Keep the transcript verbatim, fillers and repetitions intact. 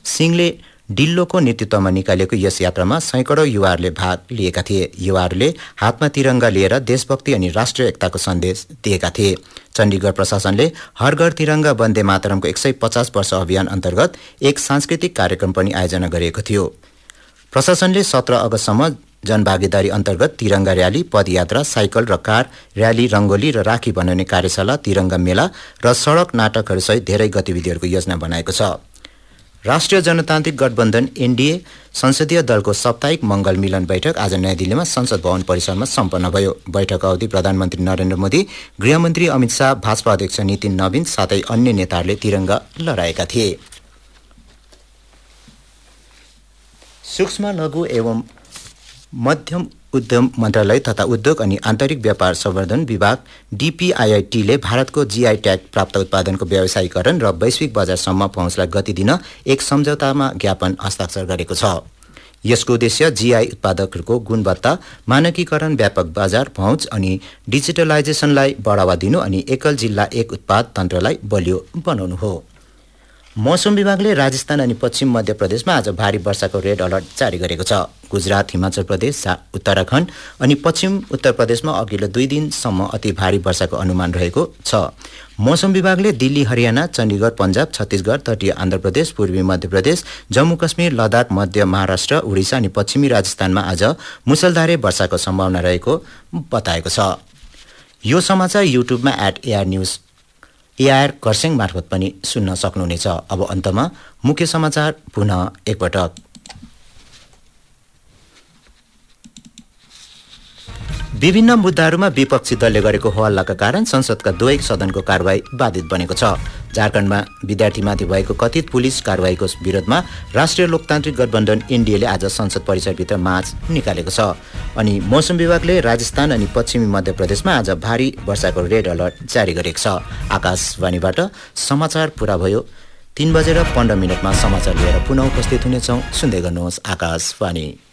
सिंहले डिल्लोको नेतृत्वमा निकालिएको यस यात्रामा सैकडौँ युवाहरूले भाग लिएका थिए। युवाहरूले हातमा तिरंगा लिएर देशभक्ति अनि राष्ट्रिय एकताको सन्देश दिएका थिए। चण्डीगढ प्रशासनले हर घर तिरंगा वन्दे मातरमको एक सय पचास वर्ष अभियान अन्तर्गत एक सांस्कृतिक कार्यक्रम पनि आयोजना गरेको थियो। प्रशासनले सत्र अगस्तसम्म जनभागीदारी अन्तर्गत तिरंगा र्याली, पदयात्रा, साइकल र कार र्याली, रङ्गोली र राखी बनाउने कार्यशाला, तिरंगा मेला र सडक नाटकहरूसहित धेरै गतिविधिहरूको योजना बनाएको छ। राष्ट्रिय जनतान्त्रिक गठबन्धन एनडीए संसदीय दलको साप्ताहिक मंगल मिलन बैठक आज नयाँ दिल्लीमा संसद भवन परिसरमा सम्पन्न भयो। बैठक अवधि प्रधानमन्त्री नरेन्द्र मोदी, गृहमन्त्री अमित शाह, भाजपा अध्यक्ष नितिन नवीन साथै अन्य नेताहरूले तिरंगा लहराएका थिए। सूक्ष्म लघु एवं मध्यम उद्यम मन्त्रालय तथा उद्योग अनि आन्तरिक व्यापार संवर्धन विभाग डीपीआईआईटीले भारतको जीआई ट्याग प्राप्त उत्पादनको व्यावसायीकरण र वैश्विक बजारसम्म पहुँचलाई गति दिन एक सम्झौतामा ज्ञापन हस्ताक्षर गरेको छ। यसको उद्देश्य जीआई उत्पादकहरूको गुणवत्ता, मानकीकरण, व्यापक बजार पहुँच अनि डिजिटलाइजेसनलाई बढावा दिनु अनि एकल जिल्ला एक उत्पाद तन्त्रलाई बलियो बनाउनु हो। मौसम विभागले राजस्थान अनि पश्चिम मध्य प्रदेशमा आज भारी वर्षाको रेड अलर्ट जारी गरेको छ। गुजरात, हिमाचल प्रदेश, उत्तराखण्ड अनि पश्चिम उत्तर प्रदेशमा अघिल्लो दुई दिनसम्म अति भारी वर्षाको अनुमान रहेको छ। मौसम विभागले दिल्ली, हरियाणा, चण्डीगढ, पन्जाब, छत्तीसगढ, तटीय आन्ध्र प्रदेश, पूर्वी मध्य प्रदेश, जम्मू कश्मीर, लद्दाख, मध्य महाराष्ट्र, उडिसा अनि पश्चिमी राजस्थानमा आज मुसलधारे वर्षाको सम्भावना रहेको बताएको छ। यो समाचार युट्युबमा at AR news AR Kurseong मार्फत पनि सुन्न सक्नुहुनेछ। अब अन्तमा मुख्य समाचार पुनः एकपटक। विभिन्न मुद्दाहरूमा विपक्षी दलले गरेको हल्लाका कारण संसदका दुवै सदनको कारबाही बाधित बनेको छ। झारखण्डमा विद्यार्थीमाथि भएको कथित पुलिस कारबाहीको विरोधमा राष्ट्रिय लोकतान्त्रिक गठबन्धन एनडीएले आज संसद परिसरभित्र मार्च निकालेको छ। अनि मौसम विभागले राजस्थान अनि पश्चिमी मध्य प्रदेशमा आज भारी वर्षाको रेड अलर्ट जारी गरेको छ। आकाशवाणीबाट समाचार पूरा भयो। तीन बजेर पन्ध्र मिनटमा समाचार लिएर पुनः उपस्थित हुनेछौँ। सुन्दै गर्नुहोस् आकाशवाणी।